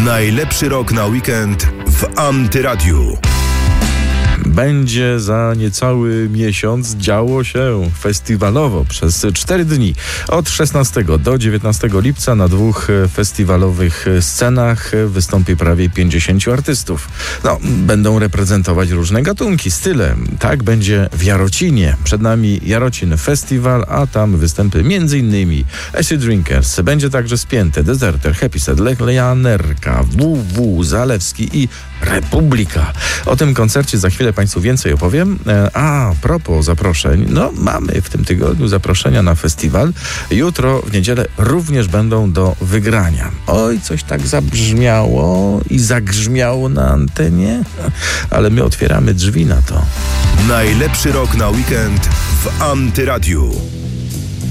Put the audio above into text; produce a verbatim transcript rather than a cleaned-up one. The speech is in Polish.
Najlepszy rok na weekend w Antyradiu. Będzie za niecały miesiąc działo się festiwalowo przez cztery dni. Od szesnastego do dziewiętnastego lipca na dwóch festiwalowych scenach wystąpi prawie pięćdziesięciu artystów. No, będą reprezentować różne gatunki, style. Tak będzie w Jarocinie. Przed nami Jarocin Festiwal, a tam występy m.in. Acid Drinkers. Będzie także Spięte, Deserter, Happy Set, Lejanerka, W W, Zalewski i Republika. O tym koncercie za chwilę Państwu więcej opowiem. A propos zaproszeń, no mamy w tym tygodniu zaproszenia na festiwal. Jutro w niedzielę również będą do wygrania. Oj, coś tak zabrzmiało i zagrzmiało na antenie, ale my otwieramy drzwi na to. Najlepszy rok na weekend w Antyradiu.